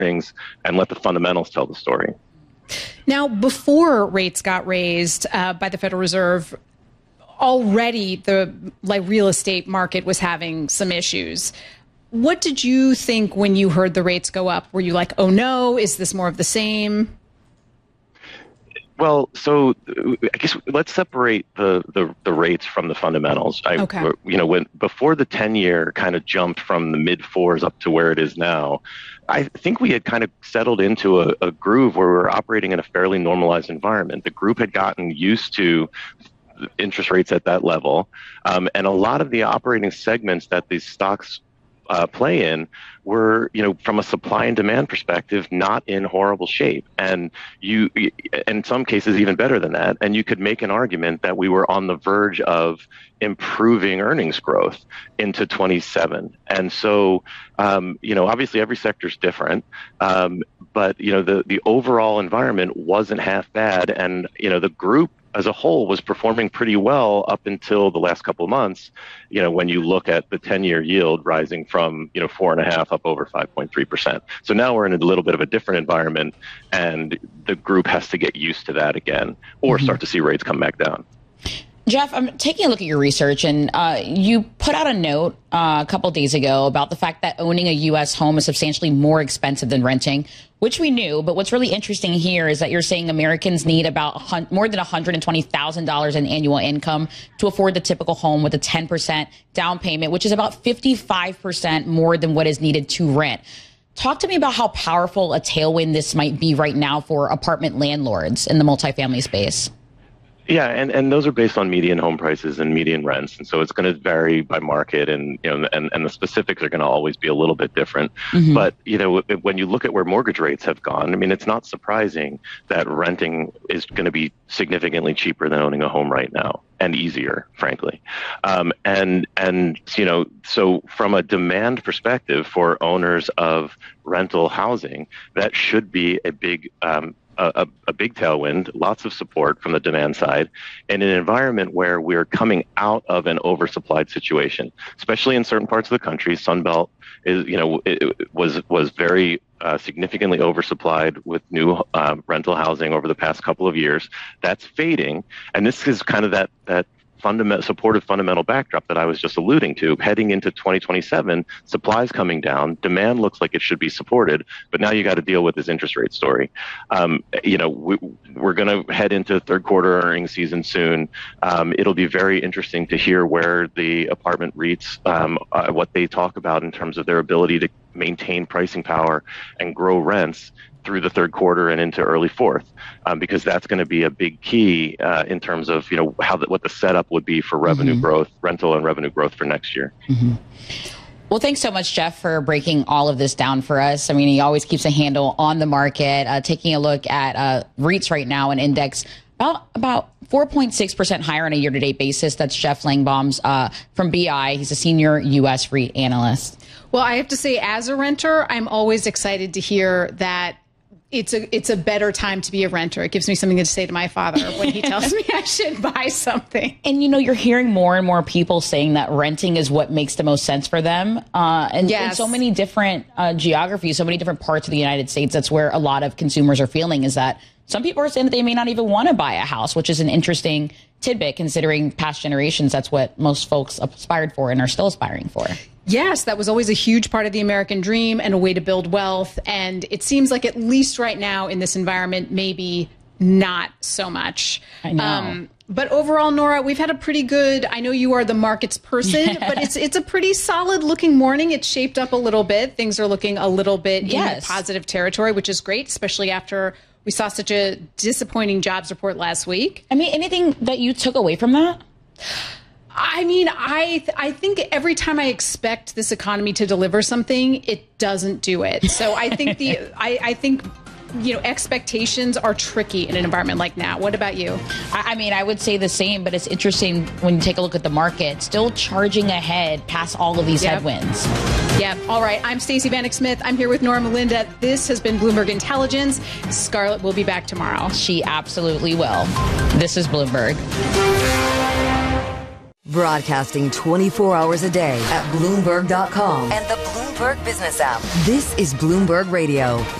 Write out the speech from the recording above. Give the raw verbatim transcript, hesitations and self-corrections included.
earnings and let the fundamentals tell the story. Now, before rates got raised uh, by the Federal Reserve, already the like real estate market was having some issues. What did you think when you heard the rates go up? Were you like, oh no, is this more of the same? Well, so I guess let's separate the, the, the rates from the fundamentals. I, okay. You know, when before the ten-year kind of jumped from the mid fours up to where it is now, I think we had kind of settled into a, a groove where we were operating in a fairly normalized environment. The group had gotten used to interest rates at that level, um, and a lot of the operating segments that these stocks Uh, play in were, you know, from a supply and demand perspective, not in horrible shape. And you, in some cases, even better than that. And you could make an argument that we were on the verge of improving earnings growth into twenty-seven. And so, um, you know, obviously every sector is different. Um, but, you know, the, the overall environment wasn't half bad. And, you know, the group as a whole was performing pretty well up until the last couple of months, you know, when you look at the ten-year yield rising from, you know, four and a half up over five point three percent. So now we're in a little bit of a different environment, and the group has to get used to that again or mm-hmm. start to see rates come back down. Jeff, I'm taking a look at your research, and uh, you put out a note uh, a couple of days ago about the fact that owning a U S home is substantially more expensive than renting, which we knew. But what's really interesting here is that you're saying Americans need about hun- more than one hundred twenty thousand dollars in annual income to afford the typical home with a ten percent down payment, which is about fifty-five percent more than what is needed to rent. Talk to me about how powerful a tailwind this might be right now for apartment landlords in the multifamily space. Yeah, and, and those are based on median home prices and median rents, and so it's going to vary by market, and you know, and, and the specifics are going to always be a little bit different. Mm-hmm. But you know, when you look at where mortgage rates have gone, I mean, it's not surprising that renting is going to be significantly cheaper than owning a home right now, and easier, frankly. Um, and and you know, so from a demand perspective for owners of rental housing, that should be a big um, A, a big tailwind, lots of support from the demand side, in an environment where we're coming out of an oversupplied situation, especially in certain parts of the country. Sunbelt is, you know, it, it was was very uh, significantly oversupplied with new um, rental housing over the past couple of years. That's fading, and this is kind of that that. Fundamental, supportive fundamental backdrop that I was just alluding to. Heading into twenty twenty-seven, supply's coming down, demand looks like it should be supported, but now you got to deal with this interest rate story. Um, you know, we, we're going to head into third quarter earnings season soon. Um, it'll be very interesting to hear where the apartment REITs, um, uh, what they talk about in terms of their ability to maintain pricing power and grow rents through the third quarter and into early fourth, um, because that's going to be a big key uh, in terms of, you know, how the, what the setup would be for revenue mm-hmm. growth, rental and revenue growth for next year. Mm-hmm. Well, thanks so much, Jeff, for breaking all of this down for us. I mean, he always keeps a handle on the market. Uh, taking a look at uh, REITs right now, an index about about four point six percent higher on a year-to-date basis. That's Jeff Langbaum's uh, from B I. He's a senior U S REIT analyst. Well, I have to say, as a renter, I'm always excited to hear that It's a it's a better time to be a renter. It gives me something to say to my father when he tells me I should buy something. And, you know, you're hearing more and more people saying that renting is what makes the most sense for them. Uh, and yes. in so many different uh, geographies, so many different parts of the United States, that's where a lot of consumers are feeling, is that some people are saying that they may not even want to buy a house, which is an interesting tidbit considering past generations. That's what most folks aspired for and are still aspiring for. Yes, that was always a huge part of the American dream and a way to build wealth. And it seems like, at least right now in this environment, maybe not so much. I know. Um, but overall, Nora, we've had a pretty good, I know you are the markets person, but it's it's a pretty solid looking morning. It's shaped up a little bit. Things are looking a little bit yes. in positive territory, which is great, especially after we saw such a disappointing jobs report last week. I mean, anything that you took away from that? I mean, I th- I think every time I expect this economy to deliver something, it doesn't do it. So I think the I, I think, you know, expectations are tricky in an environment like now. What about you? I, I mean, I would say the same, but it's interesting when you take a look at the market, still charging ahead past all of these yep. headwinds. Yeah. All right. I'm Stacey Vanek Smith. I'm here with Nora Melinda. This has been Bloomberg Intelligence. Scarlett will be back tomorrow. She absolutely will. This is Bloomberg. Broadcasting twenty-four hours a day at Bloomberg dot com and the Bloomberg Business app. This is Bloomberg Radio.